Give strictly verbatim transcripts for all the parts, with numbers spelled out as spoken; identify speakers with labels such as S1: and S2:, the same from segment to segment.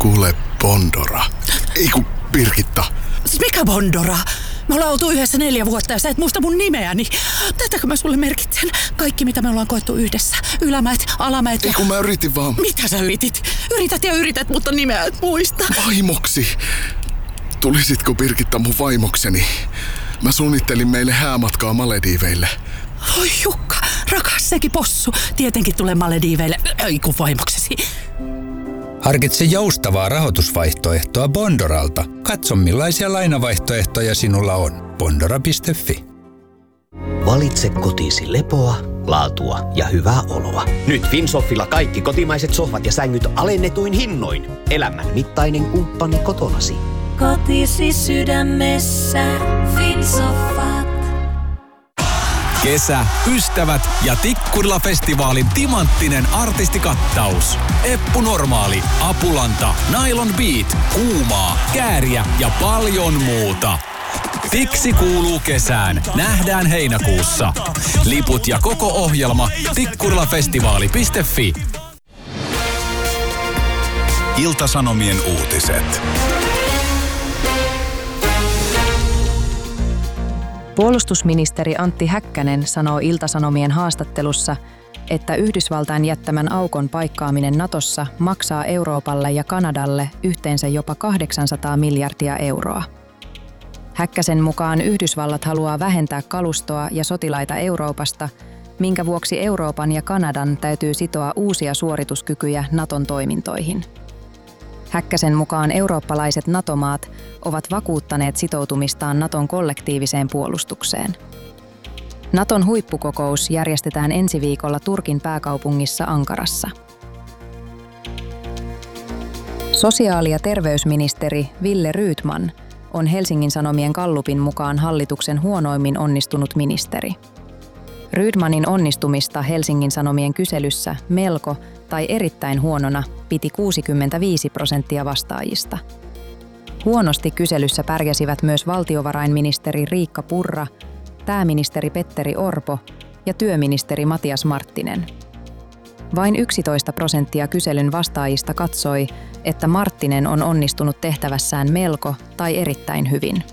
S1: kuule Bondora. Ei kun Birgitta.
S2: Mikä Bondora? Me ollaan oltu yhdessä neljä vuotta ja sä et muista mun nimeäni. Tätäkö mä sulle merkitsen? Kaikki mitä me ollaan koettu yhdessä. Ylämäet, alamäet ja...
S1: Ei kun mä yritin vaan...
S2: Mitä sä yritit? Yrität ja yrität, mutta nimeä et muista.
S1: Vaimoksi. Tulisitko Birgitta mun vaimokseni? Mä suunnittelin meille häämatkaa Malediiveille.
S2: Oi Jukka, rakas sekin possu. Tietenkin tulee Malediiveille. Ei kun vaimoksesi.
S3: Harkitse joustavaa rahoitusvaihtoehtoa Bondoralta. Katso millaisia lainavaihtoehtoja sinulla on. Bondora piste fi.
S4: Valitse kotiisi lepoa, laatua ja hyvää oloa. Nyt Finsoffilla kaikki kotimaiset sohvat ja sängyt alennetuin hinnoin. Elämän mittainen kumppani kotonasi.
S5: Kotisi sydämessä Finsoffat.
S6: Kesä, ystävät ja Tikkurila-festivaalin timanttinen artistikattaus. Eppu Normaali, Apulanta, Nylon Beat, Kuumaa, Kääriä ja paljon muuta. Tiksi kuuluu kesään. Nähdään heinäkuussa. Liput ja koko ohjelma tikkurilafestivaali piste fi.
S7: Ilta-Sanomien uutiset.
S8: Puolustusministeri Antti Häkkänen sanoo Ilta-Sanomien haastattelussa, että Yhdysvaltain jättämän aukon paikkaaminen Natossa maksaa Euroopalle ja Kanadalle yhteensä jopa kahdeksansataa miljardia euroa. Häkkäsen mukaan Yhdysvallat haluaa vähentää kalustoa ja sotilaita Euroopasta, minkä vuoksi Euroopan ja Kanadan täytyy sitoa uusia suorituskykyjä Naton toimintoihin. Häkkäsen mukaan eurooppalaiset NATO-maat ovat vakuuttaneet sitoutumistaan Naton kollektiiviseen puolustukseen. Naton huippukokous järjestetään ensi viikolla Turkin pääkaupungissa Ankarassa. Sosiaali- ja terveysministeri Wille Rydman on Helsingin Sanomien gallupin mukaan hallituksen huonoimmin onnistunut ministeri. Rydmanin onnistumista Helsingin Sanomien kyselyssä melko tai erittäin huonona piti kuusikymmentäviisi prosenttia vastaajista. Huonosti kyselyssä pärjäsivät myös valtiovarainministeri Riikka Purra, pääministeri Petteri Orpo ja työministeri Matias Marttinen. Vain yksitoista prosenttia kyselyn vastaajista katsoi, että Marttinen on onnistunut tehtävässään melko tai erittäin hyvin.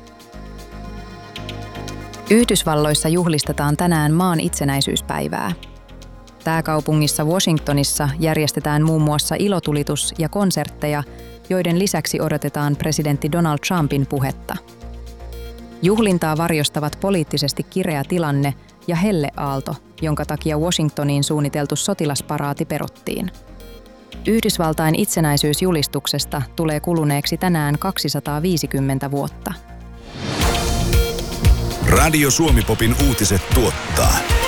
S8: Yhdysvalloissa juhlistetaan tänään maan itsenäisyyspäivää. Pääkaupungissa Washingtonissa järjestetään muun muassa ilotulitus ja konsertteja, joiden lisäksi odotetaan presidentti Donald Trumpin puhetta. Juhlintaa varjostavat poliittisesti kireä tilanne ja helleaalto, jonka takia Washingtoniin suunniteltu sotilasparaati peruttiin. Yhdysvaltain itsenäisyysjulistuksesta tulee kuluneeksi tänään kaksisataaviisikymmentä vuotta.
S7: Radio Suomi Popin uutiset tuottaa